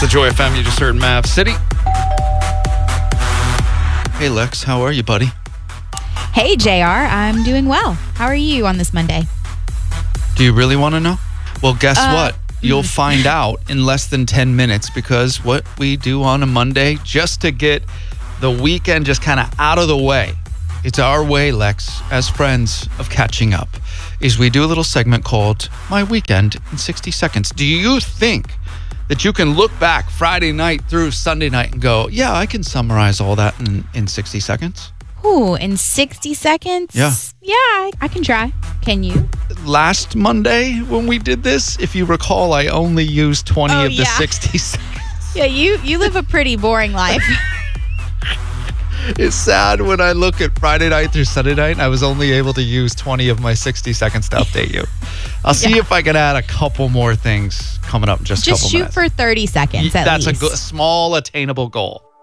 the Joy FM. You just heard Mav City. Hey, Lex. How are you, buddy? Hey, JR. I'm doing well. How are you on this Monday? Do you really want to know? Well, guess what? You'll find out in less than 10 minutes, because what we do on a Monday, just to get the weekend just kind of out of the way, it's our way, Lex, as friends of catching up, is we do a little segment called My Weekend in 60 Seconds. Do you think that you can look back Friday night through Sunday night and go, yeah, I can summarize all that in 60 seconds? Ooh, in 60 seconds? Yeah. Yeah, I can try. Can you? Last Monday when we did this, if you recall, I only used 20 of the 60 seconds. Yeah, you live a pretty boring life. It's sad when I look at Friday night through Sunday night, I was only able to use 20 of my 60 seconds to update you. I'll see if I can add a couple more things coming up in just a couple minutes. Just shoot for 30 seconds at That's least. a small, attainable goal.